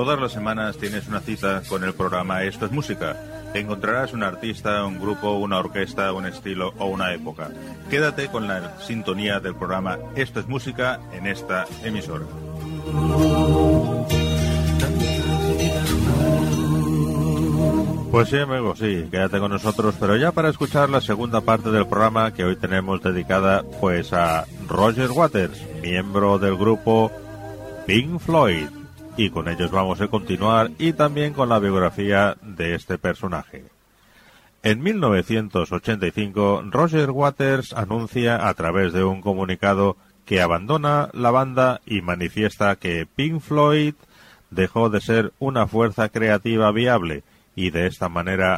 Todas las semanas tienes una cita con el programa Esto es Música. Encontrarás un artista, un grupo, una orquesta, un estilo o una época. Quédate con la sintonía del programa Esto es Música en esta emisora. Pues sí, amigos, sí, quédate con nosotros, pero ya para escuchar la segunda parte del programa que hoy tenemos dedicada pues a Roger Waters, miembro del grupo Pink Floyd. Y con ellos vamos a continuar y también con la biografía de este personaje. En 1985, Roger Waters anuncia a través de un comunicado que abandona la banda y manifiesta que Pink Floyd dejó de ser una fuerza creativa viable y de esta manera